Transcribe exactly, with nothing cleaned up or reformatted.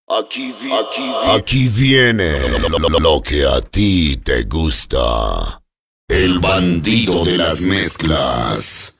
Aquí, vi- aquí, vi- aquí viene lo, lo- lo que a ti te gusta. El bandido de las mezclas.